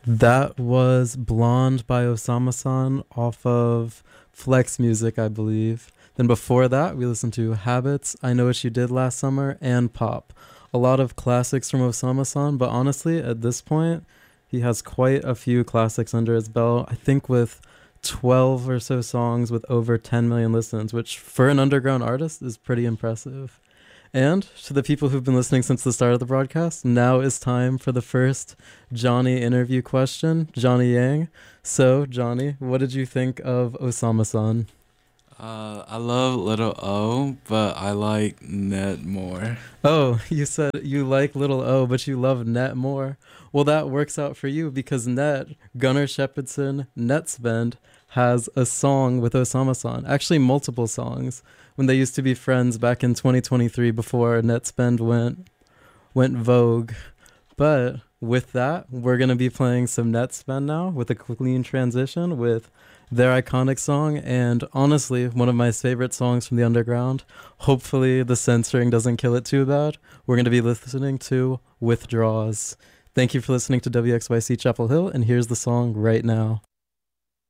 That was Blonde by Osama-san off of Flex Music, I believe. Then before that, we listened to Habits, I Know What You Did Last Summer, and Pop. A lot of classics from Osama-san, but honestly, at this point, he has quite a few classics under his belt. I think with 12 or so songs with over 10 million listens, which for an underground artist is pretty impressive. And to the people who've been listening since the start of the broadcast, now is time for the first Johnny interview question. Johnny Yang. So, Johnny, what did you think of Osama san? I love Little O, but I like Ned more. Oh, you said you like Little O, but you love Net more. Well, that works out for you because Net, Gunnar Shepherdson, Netsbend, has a song with Osama san. Actually, multiple songs when they used to be friends back in 2023 before Netsbend went vogue. But with that, we're going to be playing some Netsbend now with a clean transition with their iconic song and honestly one of my favorite songs from the underground. Hopefully the censoring doesn't kill it too bad. We're going to be listening to Withdraws. Thank you for listening to WXYC Chapel Hill, and here's the song right now.